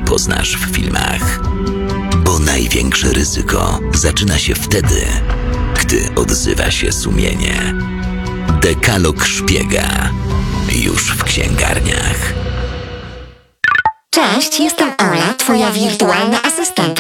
poznasz w filmach. Bo największe ryzyko zaczyna się wtedy, gdy odzywa się sumienie. Dekalog szpiega. Już w księgarniach. Cześć, jestem Ola, twoja wirtualna asystentka.